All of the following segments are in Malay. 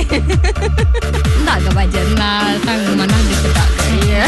Tak ke baca lah. Sang mana dia sedap ke. Ya.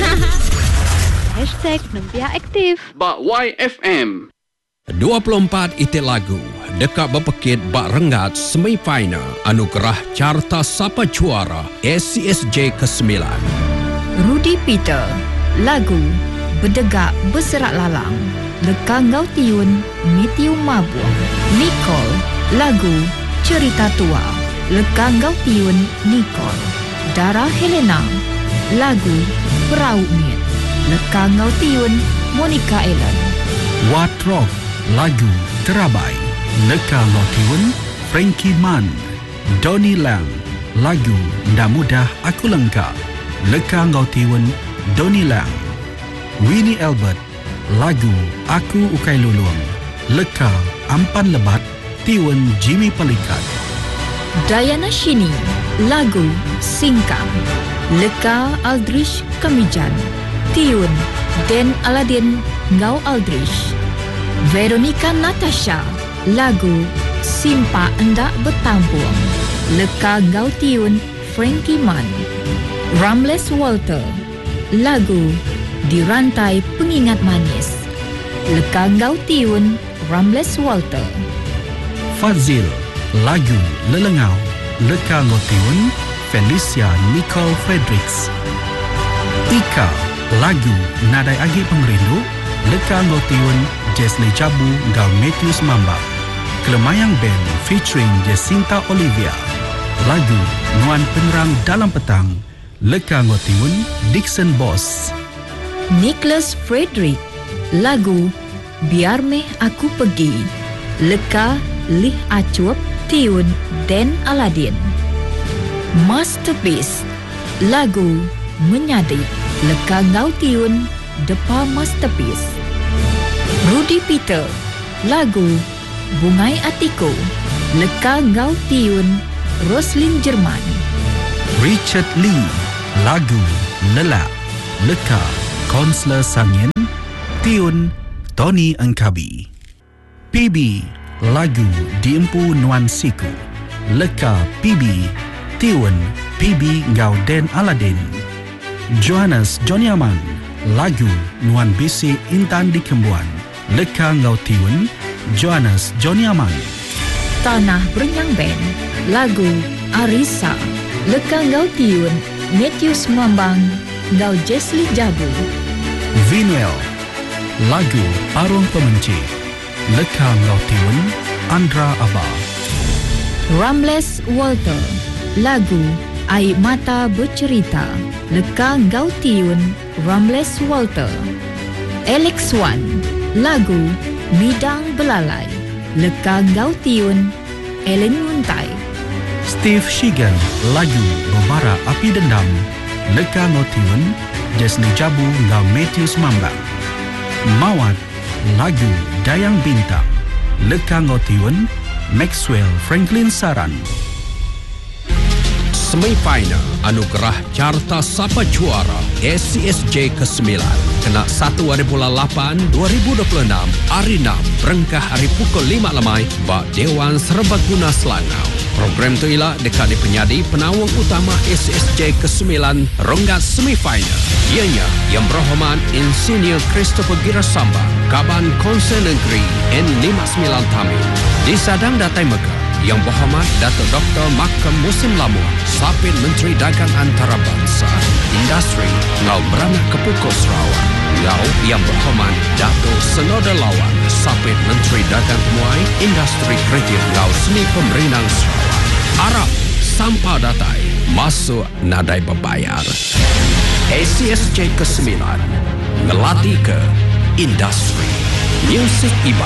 #Lumpia Aktif. Bak YFM 24 itik lagu dekat berpekit bak rengat semifinal anugerah carta sapa juara SCSJ ke-9. Rudy Peter, lagu Berdegak Berserak Lalang, Leka Ngau Tiun, Matthew Mabuang. Nicole, lagu Cerita Tua, Leka Ngau Tiun, Nicole. Dara Helena, lagu Perahu Miet, Leka Ngau Tiun, Monica Ellen. Watrok, lagu Terabai, Leka Ngau Tiun, Frankie Mann. Donnie Lang, lagu Nda Mudah Aku Lengkap, Leka Ngau Tiun, Donnie Lang. Winnie Albert, lagu Aku Ukai Luluang, Leka Ampan Lebat, Tiun Jimmy Pelikat. Diana Shini, lagu Singkang, Leka Aldrich Kamijan, Tiun Den Aladin Ngau Aldrich. Veronica Natasha, lagu Simpa Endak Bertampung, Leka Ngau Tiun Frankie Mann. Ramles Walter, lagu Dirantai Pengingat Manis, Leka Ngau Tiun Ramles Walter. Fazil, lagu Lelengau, Leka Ngau Tiun Felicia Nicole Fredericks. Ika, lagu Nadai Agi Pengerindu, Leka Ngau Tiun Jesli Jabu Ngau Matthews Mambak. Kelemayang Band featuring Jacinta Olivia, lagu Nuan Penerang Dalam Petang, Leka Ngau Tiun Dixon Boss. Nicholas Frederick, lagu Biar Meh Aku Pergi, Leka Lih Acuap Tiun Den Aladin. Masterpiece, lagu Menyadik, Leka Ngau Tiun Depa Masterpiece. Rudy Peter, lagu Bungai Atiko, Leka Ngau Tiun Roslyn Jerman. Richard Lee, lagu Lelak, Leka Konsler Sangin, Tiun Tony Engkabi. PB, lagu Diempu Nuan Siku, Leka PB, Tiun PB Ngau Den Aladin. Johannes Joniaman, lagu Nuan Bisi Intan di Kembuan, Leka Ngau Tiun Johannes Joniaman. Tanah Berenyang Band, lagu Arisa, Leka Ngau Tiun Matthews Mambang Ngau Jesli Jabu. Vinuel, lagu Arung Pemenci, Leka Ngau Tiun Andra Abah. Ramles Walter, lagu Air Mata Bercerita, Leka Ngau Tiun Ramles Walter. Alex Wan, lagu Midang Belalai, Leka Ngau Tiun Ellen Muntai. Steve Shigan, lagu Berbara Api Dendam, Leka Ngau Tiun Jesli Jabu Ngau Matthews Mambang. Mawat, lagu Dayang Bintang, Leka Ngau Tiun Maxwell Franklin Saran. Semifinal anugerah carta sapa juara SCSJ ke-9 kena 1 hari bulan 8 2026 hari 6 berengkah hari pukul 5 lemai bak Dewan Serbaguna Selangau. Program tu ialah dekat di penyadi penawang utama SCSJ ke-9 ronggat semifinal. Ianya Yang Berhormat Insinyur Christopher Girasamba, Kaban Konsel Negeri N59 Tamil. Disadang Datai Mekah Yang Berhormat Datuk Dr. Makam Musim Lamu, Sapit Menteri Dagang Antarabangsa, Industri Ngau Beranak Kepukul Sarawak. Ngau Yang Berhormat Datuk Senoda Lawan, Sapit Menteri Dagang Temuai, Industri Kreatif Ngau Seni Pemerinang Sarawak. Arab Sampah Datai masuk nadai berbayar. SCSJ ke-9 ngelatih ke industri. Music Iba